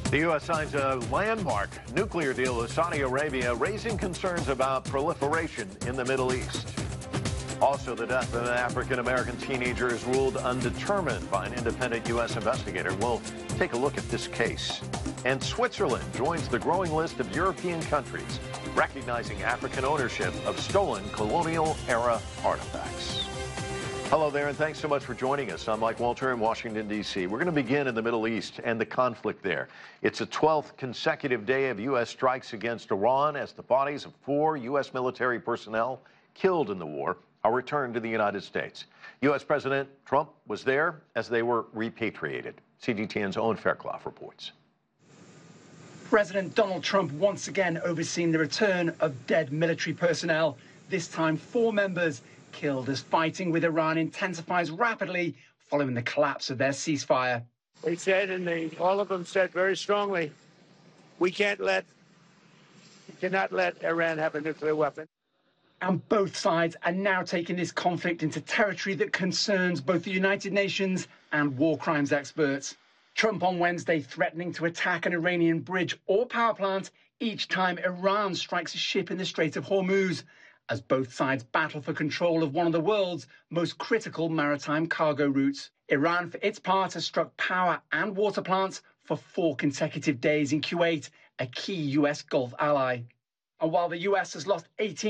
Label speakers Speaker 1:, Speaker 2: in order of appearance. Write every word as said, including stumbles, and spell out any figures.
Speaker 1: The U S signs a landmark nuclear deal with Saudi Arabia, raising concerns about proliferation in the Middle East. Also, the death of an African-American teenager is ruled undetermined by an independent U S investigator. We'll take a look at this case. And Switzerland joins the growing list of European countries recognizing African ownership of stolen colonial-era artifacts. Hello there, and thanks so much for joining us. I'm Mike Walter in Washington, D C We're going to begin in the Middle East and the conflict there. It's the twelfth consecutive day of U S strikes against Iran as the bodies of four U S military personnel killed in the war are returned to the United States. U S President Trump was there as they were repatriated. C G T N's Owen Fairclough reports.
Speaker 2: President Donald Trump once again overseeing the return of dead military personnel, this time four members killed as fighting with Iran intensifies rapidly following the collapse of their ceasefire.
Speaker 3: They said, and they, all of them said very strongly, we can't let, we cannot let Iran have a nuclear weapon.
Speaker 2: And both sides are now taking this conflict into territory that concerns both the United Nations and war crimes experts. Trump on Wednesday threatening to attack an Iranian bridge or power plant each time Iran strikes a ship in the Strait of Hormuz, as both sides battle for control of one of the world's most critical maritime cargo routes. Iran, for its part, has struck power and water plants for four consecutive days in Kuwait, a key U S Gulf ally. And while the U S has lost eighteen